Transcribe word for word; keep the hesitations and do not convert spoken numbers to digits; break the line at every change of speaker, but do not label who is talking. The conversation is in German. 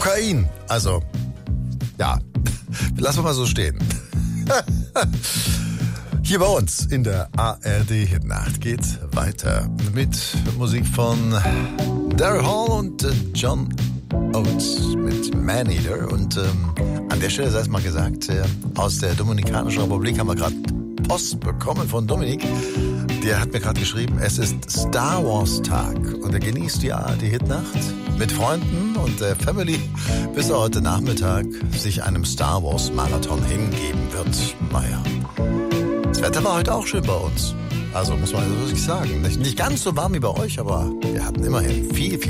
Kokain. Also, ja, lassen wir mal so stehen. Hier bei uns in der A R D-Hitnacht geht's weiter mit Musik von Daryl Hall und äh, John Oates mit Maneater. Und ähm, an der Stelle sei es mal gesagt, äh, aus der Dominikanischen Republik haben wir gerade Post bekommen von Dominik. Der hat mir gerade geschrieben, es ist Star Wars Tag und er genießt die A R D-Hitnacht mit Freunden und der Family, bis er heute Nachmittag sich einem Star Wars Marathon hingeben wird. Naja, das Wetter war heute auch schön bei uns. Also muss man also wirklich sagen, nicht, nicht ganz so warm wie bei euch, aber wir hatten immerhin viel, viel